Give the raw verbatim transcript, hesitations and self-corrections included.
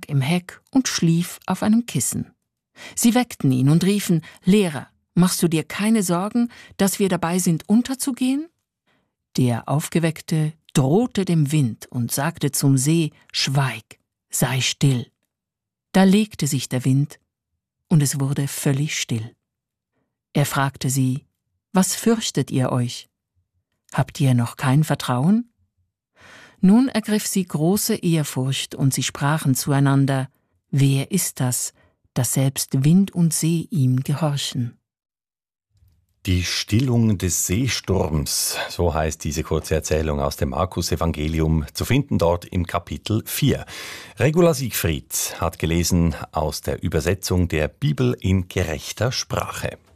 im Heck und schlief auf einem Kissen. Sie weckten ihn und riefen: »Lehrer, machst du dir keine Sorgen, dass wir dabei sind, unterzugehen?« Der Aufgeweckte drohte dem Wind und sagte zum See: »Schweig, sei still.« Da legte sich der Wind, und es wurde völlig still. Er fragte sie: »Was fürchtet ihr euch? Habt ihr noch kein Vertrauen?« Nun ergriff sie große Ehrfurcht, und sie sprachen zueinander: »Wer ist das, dass selbst Wind und See ihm gehorchen?« Die Stillung des Seesturms, so heißt diese kurze Erzählung aus dem Markus-Evangelium, zu finden dort im Kapitel vier. Regula Siegfried hat gelesen aus der Übersetzung der Bibel in gerechter Sprache.